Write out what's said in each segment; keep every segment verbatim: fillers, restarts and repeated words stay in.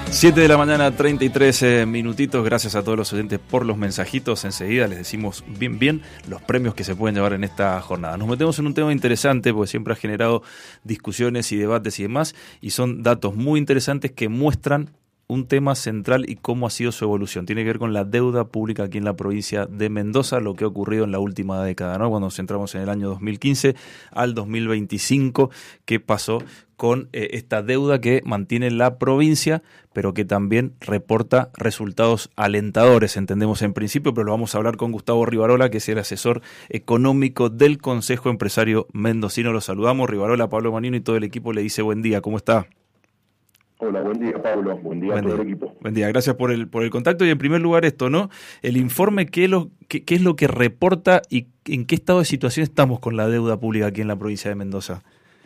siete de la mañana, treinta y tres eh, minutitos. Gracias a todos los oyentes por los mensajitos. Enseguida les decimos bien bien los premios que se pueden llevar en esta jornada. Nos metemos en un tema interesante porque siempre ha generado discusiones y debates y demás, y son datos muy interesantes que muestran un tema central y cómo ha sido su evolución. Tiene que ver con la deuda pública aquí en la provincia de Mendoza, lo que ha ocurrido en la última década, ¿no? Cuando nos centramos en el año dos mil quince al dos mil veinticinco, ¿qué pasó con eh, esta deuda que mantiene la provincia, pero que también reporta resultados alentadores, entendemos en principio, pero lo vamos a hablar con Gustavo Rivarola, que es el asesor económico del Consejo Empresario Mendocino. Lo saludamos, Rivarola, Pablo Manino y todo el equipo le dice buen día. ¿Cómo está? Hola, buen día, Pablo. Buen día buen a todo día. El equipo. Buen día, gracias por el por el contacto. Y en primer lugar esto, ¿no? El informe, ¿qué es lo, qué, qué es lo que reporta y en qué estado de situación estamos con la deuda pública aquí en la provincia de Mendoza?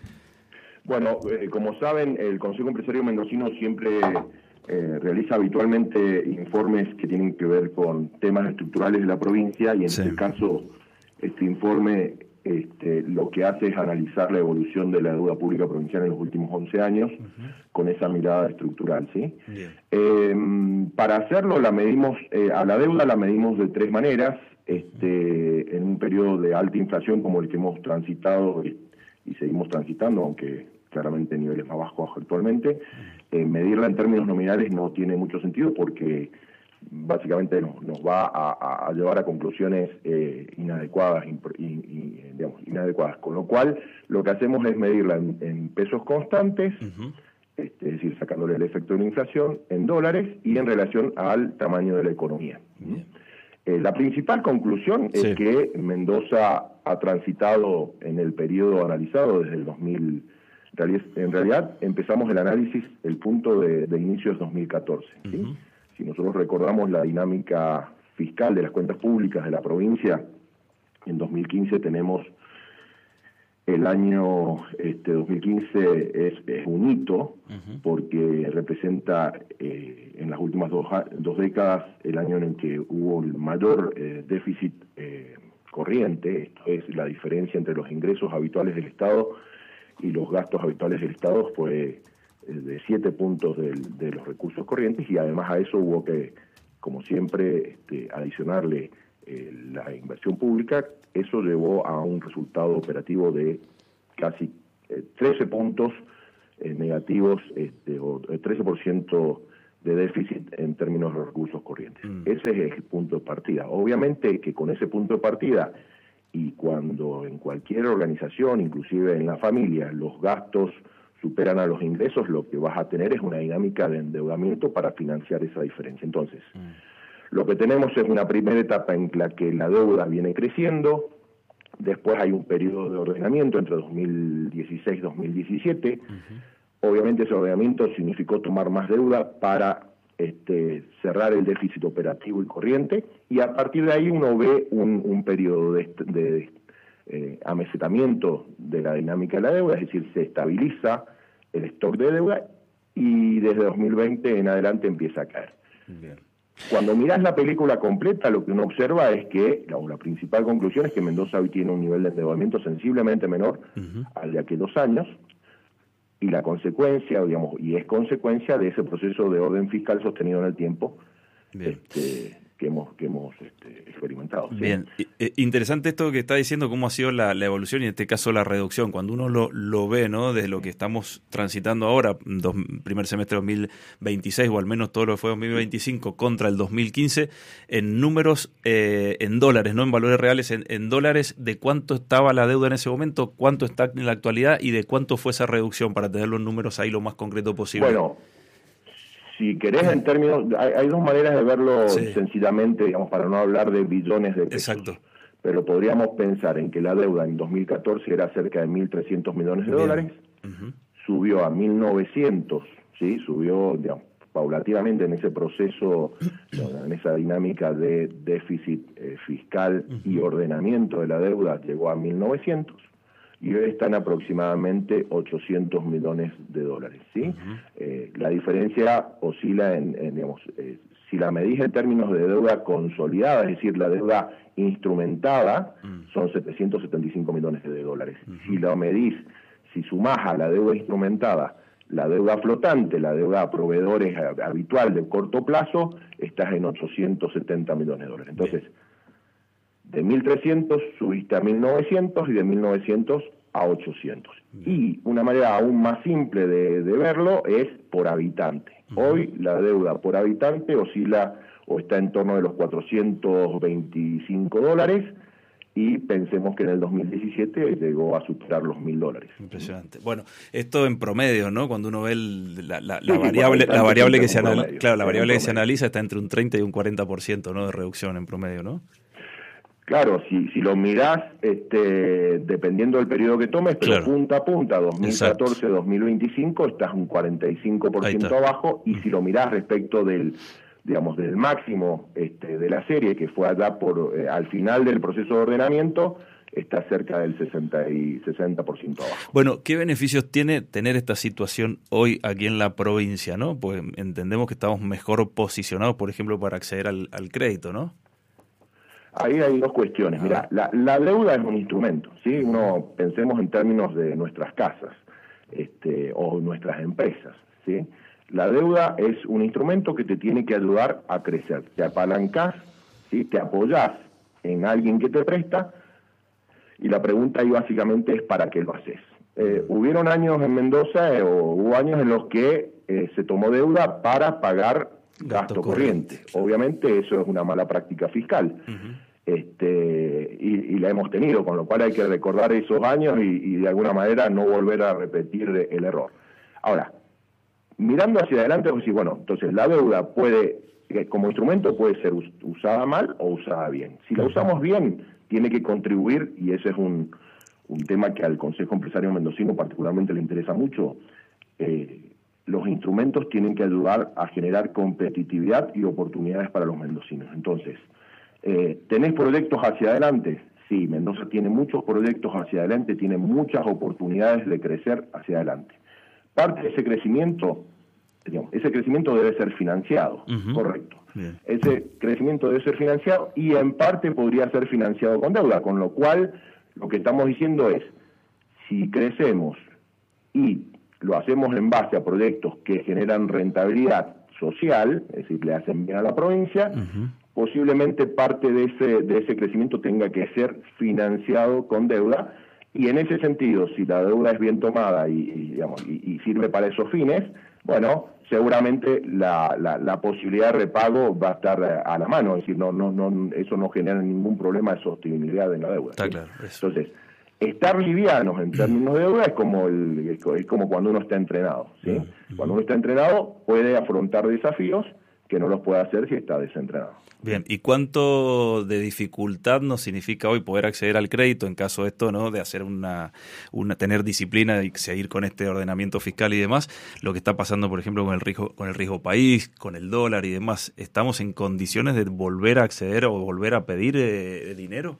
Bueno, eh, como saben, el Consejo Empresario Mendocino siempre eh, realiza habitualmente informes que tienen que ver con temas estructurales de la provincia, y en sí. este caso, este informe este, lo que hace es analizar la evolución de la deuda pública provincial en los últimos once años, uh-huh. con esa mirada estructural, ¿sí? Eh, para hacerlo, la medimos, eh, a la deuda la medimos de tres maneras, este, en un periodo de alta inflación como el que hemos transitado y, y seguimos transitando, aunque claramente niveles más bajos actualmente. Eh, medirla en términos nominales no tiene mucho sentido porque básicamente nos, nos va a, a llevar a conclusiones eh, inadecuadas, imp- y, y, digamos, inadecuadas, con lo cual lo que hacemos es medirla en, en pesos constantes, uh-huh. este, es decir, sacándole el efecto de la inflación, en dólares y en relación al tamaño de la economía. Uh-huh. Eh, la principal conclusión sí. es que Mendoza ha transitado en el periodo analizado desde el dos mil. En realidad empezamos el análisis, el punto de, de inicio es dos mil catorce, ¿sí? Uh-huh. Si nosotros recordamos la dinámica fiscal de las cuentas públicas de la provincia, en dos mil quince tenemos el año este, dos mil quince es, es un hito, uh-huh. porque representa eh, en las últimas dos, dos décadas el año en el que hubo el mayor eh, déficit eh, corriente, esto es la diferencia entre los ingresos habituales del Estado y los gastos habituales del Estado fue de siete puntos del, de los recursos corrientes, y además a eso hubo que, como siempre, este, adicionarle eh, la inversión pública. Eso llevó a un resultado operativo de casi eh, trece puntos eh, negativos, este, o trece por ciento de déficit en términos de los recursos corrientes. Mm. Ese es el punto de partida. Obviamente que con ese punto de partida, y cuando en cualquier organización, inclusive en la familia, los gastos superan a los ingresos, lo que vas a tener es una dinámica de endeudamiento para financiar esa diferencia. Entonces, mm. lo que tenemos es una primera etapa en la que la deuda viene creciendo, después hay un periodo de ordenamiento entre dos mil dieciséis y dos mil diecisiete, uh-huh. obviamente ese ordenamiento significó tomar más deuda para Este, cerrar el déficit operativo y corriente, y a partir de ahí uno ve un, un periodo de, de, de eh, amesetamiento de la dinámica de la deuda, es decir, se estabiliza el stock de deuda y desde dos mil veinte en adelante empieza a caer. Bien. Cuando mirás la película completa, lo que uno observa es que la, la principal conclusión es que Mendoza hoy tiene un nivel de endeudamiento sensiblemente menor uh-huh. al de aquellos años, y la consecuencia, digamos, y es consecuencia de ese proceso de orden fiscal sostenido en el tiempo este, que hemos que hemos este, experimentado. ¿Sí? Bien, eh, interesante esto que está diciendo, cómo ha sido la, la evolución y en este caso la reducción. Cuando uno lo, lo ve, ¿no? Desde lo que estamos transitando ahora, dos, primer semestre de dos mil veintiséis, o al menos todo lo que fue dos mil veinticinco, contra el dos mil quince, en números, eh, en dólares, no en valores reales, en, en dólares, de cuánto estaba la deuda en ese momento, cuánto está en la actualidad y de cuánto fue esa reducción, para tener los números ahí lo más concreto posible. Bueno, si querés, en términos, hay, hay dos maneras de verlo sí. sencillamente, digamos, para no hablar de billones de pesos. Exacto. Pero podríamos pensar en que la deuda en dos mil catorce era cerca de mil trescientos millones de Bien. dólares, uh-huh. subió a mil novecientos, ¿sí? Subió, digamos, paulatinamente en ese proceso, en esa dinámica de déficit eh, fiscal uh-huh. y ordenamiento de la deuda, llegó a mil novecientos. Y hoy están aproximadamente ochocientos millones de dólares, ¿sí? Uh-huh. Eh, la diferencia oscila en, en digamos, eh, si la medís en términos de deuda consolidada, es decir, la deuda instrumentada, uh-huh. son setecientos setenta y cinco millones de dólares. Uh-huh. Si la medís, si sumás a la deuda instrumentada La deuda flotante, la deuda a proveedores habitual de corto plazo, está en ochocientos setenta millones de dólares. Entonces, de mil trescientos subiste a mil novecientos y de mil novecientos a ochocientos. Y una manera aún más simple de, de verlo es por habitante. Hoy la deuda por habitante oscila o está en torno de los cuatrocientos veinticinco dólares, y pensemos que en el dos mil diecisiete llegó a superar los mil dólares. Impresionante. Bueno, esto en promedio, ¿no? Cuando uno ve el, la, la, Sí, la sí, variable, la variable que se analiza, promedio, claro, la variable que se promedio. analiza está entre un treinta y un cuarenta por ciento, ¿no? De reducción en promedio, ¿no? Claro, si, si lo mirás, este, dependiendo del periodo que tomes, pero Claro. punta a punta, dos mil catorce Exacto. dos mil veinticinco, estás un cuarenta y cinco por ciento Ahí está. abajo, y si lo mirás respecto del, digamos, del máximo este, de la serie, que fue allá por eh, al final del proceso de ordenamiento, está cerca del sesenta y sesenta por ciento abajo. Bueno, ¿qué beneficios tiene tener esta situación hoy aquí en la provincia, no? Pues entendemos que estamos mejor posicionados, por ejemplo, para acceder al, al crédito, ¿no? Ahí hay dos cuestiones. Mira, la, la deuda es un instrumento, ¿sí? Uno, pensemos en términos de nuestras casas este, o nuestras empresas, ¿sí? La deuda es un instrumento que te tiene que ayudar a crecer. Te apalancás, ¿sí? Te apoyás en alguien que te presta, y la pregunta ahí básicamente es ¿para qué lo haces? Eh, hubieron años en Mendoza, eh, o hubo años en los que eh, se tomó deuda para pagar gasto, gasto corriente. corriente. Obviamente eso es una mala práctica fiscal. Uh-huh. Este, y, y la hemos tenido, con lo cual hay que recordar esos años y, y de alguna manera no volver a repetir el error. Ahora, mirando hacia adelante, pues sí, bueno, entonces la deuda puede, como instrumento, puede ser us- usada mal o usada bien. Si la usamos bien, tiene que contribuir, y ese es un, un tema que al Consejo Empresario Mendocino particularmente le interesa mucho. Eh, los instrumentos tienen que ayudar a generar competitividad y oportunidades para los mendocinos. Entonces, eh, ¿tenés proyectos hacia adelante? Sí, Mendoza tiene muchos proyectos hacia adelante, tiene muchas oportunidades de crecer hacia adelante. Parte de ese crecimiento, digamos, ese crecimiento debe ser financiado, uh-huh. Correcto. Bien. Ese crecimiento debe ser financiado y en parte podría ser financiado con deuda, con lo cual lo que estamos diciendo es, si crecemos y lo hacemos en base a proyectos que generan rentabilidad social, es decir, le hacen bien a la provincia, uh-huh. posiblemente parte de ese, de ese crecimiento tenga que ser financiado con deuda, y en ese sentido, si la deuda es bien tomada y, y, digamos, y, y sirve para esos fines, bueno, seguramente la, la, la posibilidad de repago va a estar a la mano, es decir, no, no, no, eso no genera ningún problema de sostenibilidad en la deuda. Está ¿sí? Claro, eso. Entonces, estar livianos en términos de deuda es como el, es como cuando uno está entrenado, ¿sí? Uh-huh. Cuando uno está entrenado puede afrontar desafíos que no los puede hacer si está desentrenado. Bien, ¿y cuánto de dificultad nos significa hoy poder acceder al crédito en caso de esto, ¿no? De hacer una, una tener disciplina y seguir con este ordenamiento fiscal y demás? Lo que está pasando, por ejemplo, con el riesgo, con el riesgo país, con el dólar y demás, ¿estamos en condiciones de volver a acceder o volver a pedir eh, dinero?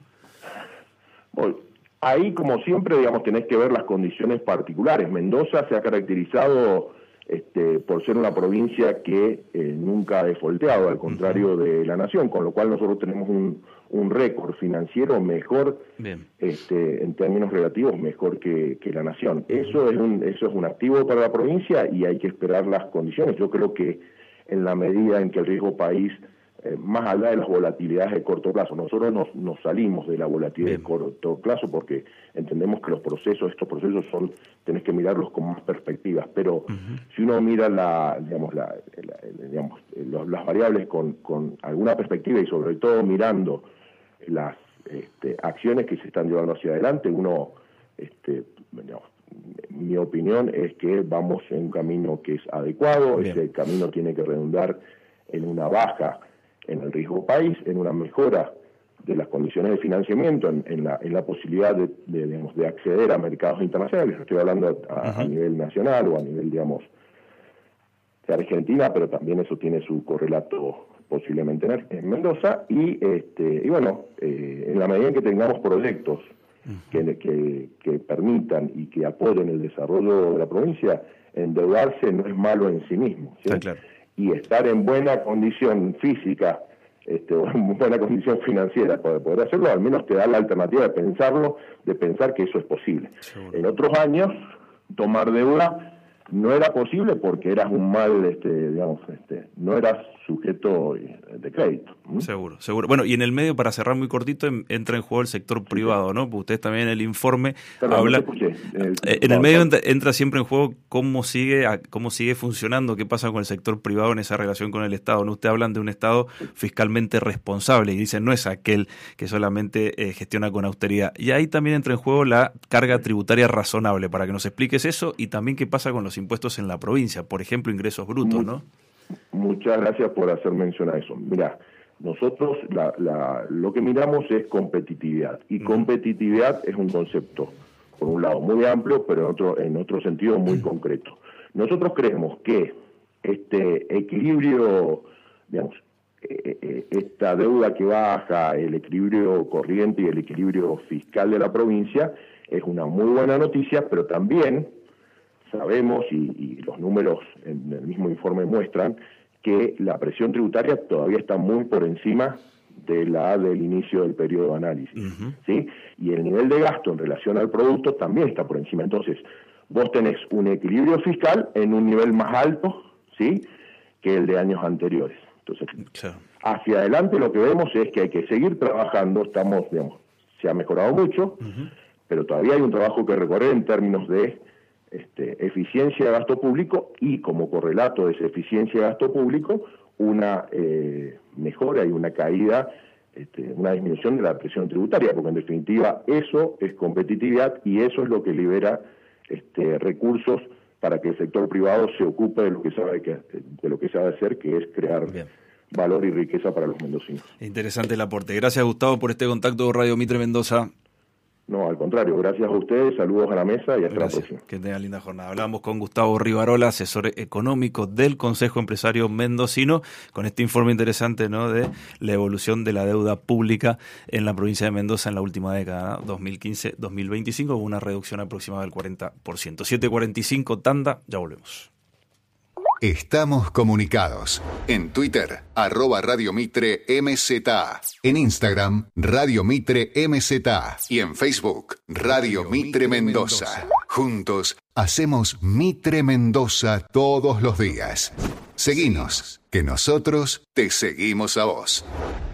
Bueno, ahí, como siempre, digamos, tenés que ver las condiciones particulares. Mendoza se ha caracterizado Este, por ser una provincia que eh, nunca ha defolteado, al contrario de la nación, con lo cual nosotros tenemos un, un récord financiero mejor, este, en términos relativos, mejor que, que la nación. Eso es un, eso es un activo para la provincia y hay que esperar las condiciones. Yo creo que en la medida en que el riesgo país, eh, más allá de las volatilidades de corto plazo, nosotros nos, nos salimos de la volatilidad Bien. de corto plazo porque entendemos que los procesos, estos procesos son, tenés que mirarlos con más perspectivas, pero uh-huh. si uno mira la, digamos, la, la, digamos, los, las variables con, con alguna perspectiva y sobre todo mirando las este, acciones que se están llevando hacia adelante, uno, este, digamos, mi opinión es que vamos en un camino que es adecuado. Bien. Ese camino tiene que redundar en una baja en el riesgo país, en una mejora de las condiciones de financiamiento, en, en, la, en la posibilidad de, de, digamos, de acceder a mercados internacionales. Estoy hablando a, uh-huh. a nivel nacional o a nivel, digamos, de Argentina, pero también eso tiene su correlato posiblemente en, en Mendoza. Y, este, y bueno, eh, en la medida en que tengamos proyectos uh-huh. que, que, que permitan y que apoyen el desarrollo de la provincia, endeudarse no es malo en sí mismo, ¿sí? Está claro. Y estar en buena condición física, este, o en buena condición financiera para poder hacerlo, al menos te da la alternativa de pensarlo, de pensar que eso es posible. Seguro. En otros años, tomar deuda no era posible porque eras un mal, este, digamos, este, no eras sujeto de crédito. ¿Mm? Seguro, seguro. Bueno, y en el medio, para cerrar muy cortito, entra en juego el sector sí, privado, sí. ¿no? Porque ustedes también en el informe Perdón, habla... No te escuché. Eh, en el medio entra, entra siempre en juego cómo sigue cómo sigue funcionando, qué pasa con el sector privado en esa relación con el Estado, ¿no? Ustedes hablan de un Estado fiscalmente responsable y dicen no es aquel que solamente eh, gestiona con austeridad. Y ahí también entra en juego la carga tributaria razonable, para que nos expliques eso y también qué pasa con los impuestos en la provincia, por ejemplo, ingresos brutos, ¿no? Muchas gracias por hacer mención a eso. Mirá, nosotros la, la, lo que miramos es competitividad, y uh-huh. competitividad es un concepto, por un lado, muy amplio, pero en otro, en otro sentido muy uh-huh. concreto. Nosotros creemos que este equilibrio, digamos, eh, eh, esta deuda que baja, el equilibrio corriente y el equilibrio fiscal de la provincia, es una muy buena noticia, pero también sabemos, y, y los números en el mismo informe muestran, que la presión tributaria todavía está muy por encima de la del inicio del periodo de análisis, uh-huh. ¿sí? Y el nivel de gasto en relación al producto también está por encima. Entonces, vos tenés un equilibrio fiscal en un nivel más alto, ¿sí?, que el de años anteriores. Entonces, claro. hacia adelante lo que vemos es que hay que seguir trabajando. Estamos, digamos, se ha mejorado mucho, uh-huh. pero todavía hay un trabajo que recorrer en términos de Este, eficiencia de gasto público y, como correlato de esa eficiencia de gasto público, una eh, mejora y una caída, este, una disminución de la presión tributaria, porque en definitiva eso es competitividad y eso es lo que libera este, recursos para que el sector privado se ocupe de lo que sabe que, de lo que sabe hacer, que es crear Bien. valor y riqueza para los mendocinos. Interesante el aporte. Gracias, Gustavo, por este contacto con Radio Mitre Mendoza. No, al contrario, gracias a ustedes, saludos a la mesa y hasta gracias. la próxima. Que tengan linda jornada. Hablamos con Gustavo Rivarola, asesor económico del Consejo Empresario Mendocino, con este informe interesante, ¿no?, de la evolución de la deuda pública en la provincia de Mendoza en la última década, ¿no? dos mil quince a dos mil veinticinco, con una reducción aproximada del cuarenta por ciento. siete cuarenta y cinco, tanda, ya volvemos. Estamos comunicados. En Twitter, arroba Radio Mitre M Z A. En Instagram, Radio Mitre M Z A. Y en Facebook, Radio Mitre Mendoza. Juntos, hacemos Mitre Mendoza todos los días. Seguinos, que nosotros te seguimos a vos.